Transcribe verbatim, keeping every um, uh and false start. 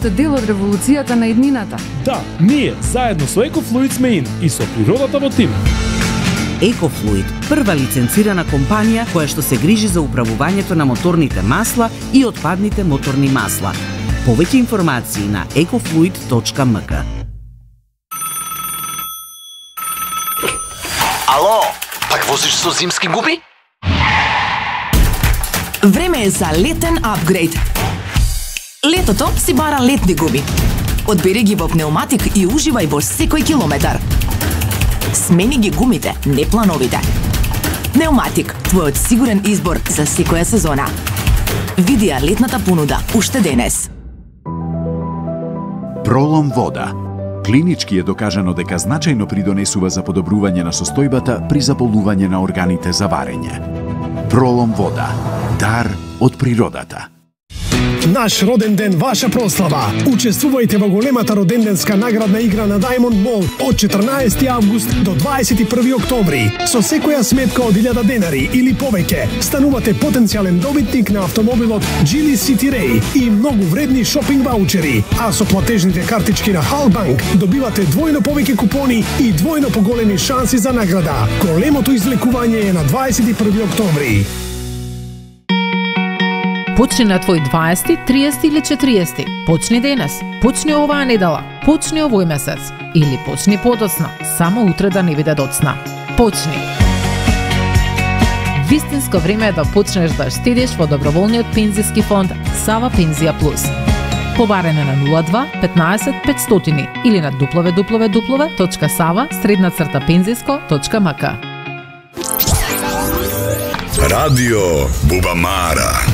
сте дел од револуцијата на еднината. Да, ние заедно со EcoFluid сме ин и со природата во тим. EcoFluid, прва лиценцирана компанија која што се грижи за управувањето на моторните масла и отпадните моторни масла. Повеќе информации на ecofluid точка ем ка. Ало, пак возиш со зимски губи? Време е за летен апгрейд. Летото си бара летни губи. Одбери ги во пнеуматик и уживај во секој километар. Смени ги гумите, не плановите. Пнеуматик, твојот сигурен избор за секоја сезона. Види ја летната понуда уште денес. Пролом вода. Клинички е докажано дека значајно придонесува за подобрување на состојбата при заболување на органите за варење. Пролом вода. Дар од природата. Наш роден ден, ваша прослава. Учествувајте во големата роденденска наградна игра на Diamond Mall од четрнаесети август до дваесет и први октомври. Со секоја сметка од илјада денари или повеќе, станувате потенцијален добитник на автомобилот Geely City Ray и многу вредни шопинг ваучери. А со платежните картички на Halkbank добивате двојно повеќе купони и двојно поголеми шанси за награда. Големото излекување е на дваесет и први октомври. Почни на твој дваесети, триесети или четириесети. Почни денес. Почни оваа недела. Почни овој месец. Или почни подоцна. Само утре да не биде доцна. Почни. Вистинско време е да почнеш да штедиш во доброволниот пензиски фонд Сава Пензија Плюс. Побарене на нула два петнаесет петстотини или на дабл ю дабл ю дабл ю точка сава средна црта пензиско точка ем ка. Радио Бубамара.